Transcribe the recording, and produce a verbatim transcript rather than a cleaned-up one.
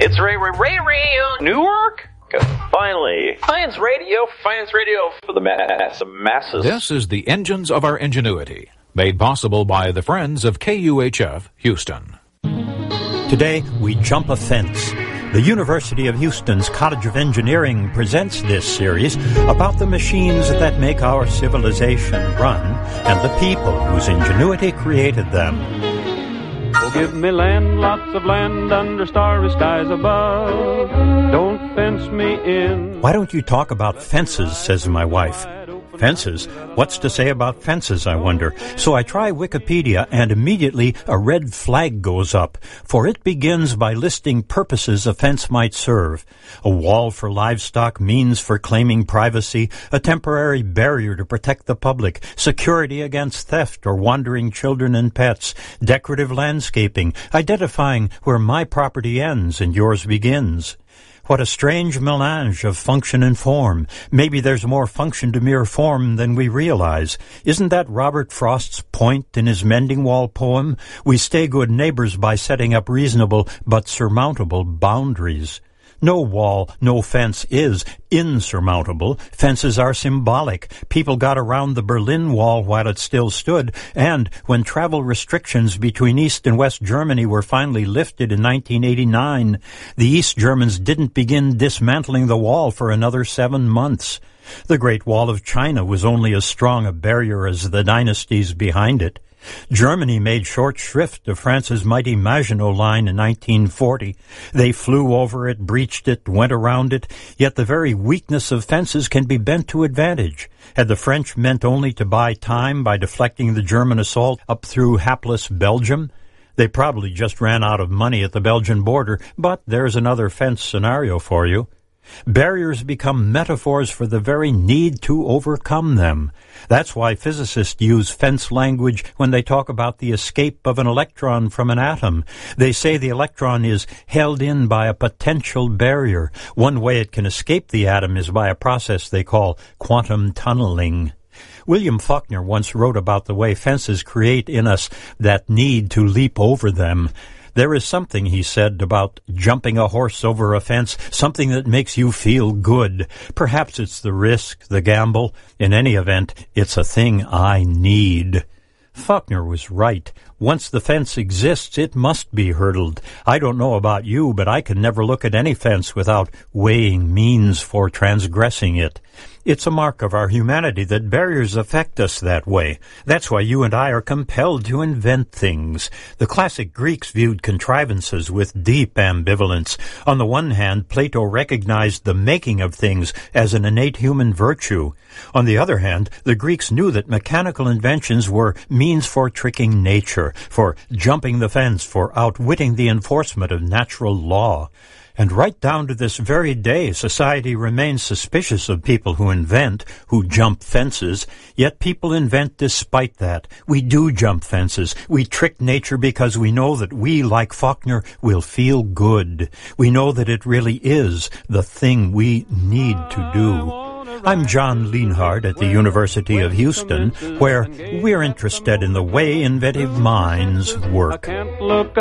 It's Ray Ray Ray Ray Newark. Finally, Science Radio, Science Radio for the mass, the masses. This is the Engines of Our Ingenuity, made possible by the friends of K U H F Houston. Today, we jump a fence. The University of Houston's College of Engineering presents this series about the machines that make our civilization run and the people whose ingenuity created them. Oh, give me land, lots of land under starry skies above. Don't fence me in. Why don't you talk about fences, says my wife. Fences? What's to say about fences, I wonder? So I try Wikipedia, and immediately a red flag goes up, for it begins by listing purposes a fence might serve. A wall for livestock, means for claiming privacy, a temporary barrier to protect the public, security against theft or wandering children and pets, decorative landscaping, identifying where my property ends and yours begins. What a strange melange of function and form. Maybe there's more function to mere form than we realize. Isn't that Robert Frost's point in his Mending Wall poem? We stay good neighbors by setting up reasonable but surmountable boundaries. No wall, no fence is insurmountable. Fences are symbolic. People got around the Berlin Wall while it still stood, and when travel restrictions between East and West Germany were finally lifted in nineteen eighty-nine, the East Germans didn't begin dismantling the wall for another seven months. The Great Wall of China was only as strong a barrier as the dynasties behind it. Germany made short shrift of France's mighty Maginot Line in nineteen forty. They flew over it, breached it, went around it, yet the very weakness of fences can be bent to advantage. Had the French meant only to buy time by deflecting the German assault up through hapless Belgium? They probably just ran out of money at the Belgian border, but there's another fence scenario for you. Barriers become metaphors for the very need to overcome them. That's why physicists use fence language when they talk about the escape of an electron from an atom. They say the electron is held in by a potential barrier. One way it can escape the atom is by a process they call quantum tunneling. William Faulkner once wrote about the way fences create in us that need to leap over them. There is something, he said, about jumping a horse over a fence, something that makes you feel good. Perhaps it's the risk, the gamble. In any event, it's a thing I need. Faulkner was right. Once the fence exists, it must be hurdled. I don't know about you, but I can never look at any fence without weighing means for transgressing it. It's a mark of our humanity that barriers affect us that way. That's why you and I are compelled to invent things. The classic Greeks viewed contrivances with deep ambivalence. On the one hand, Plato recognized the making of things as an innate human virtue. On the other hand, the Greeks knew that mechanical inventions were means for tricking nature, for jumping the fence, for outwitting the enforcement of natural law. And right down to this very day, society remains suspicious of people who invent, who jump fences, yet people invent despite that. We do jump fences. We trick nature because we know that we, like Faulkner, will feel good. We know that it really is the thing we need to do. I'm John Lienhard at the University of Houston, where we're interested in the way inventive minds work.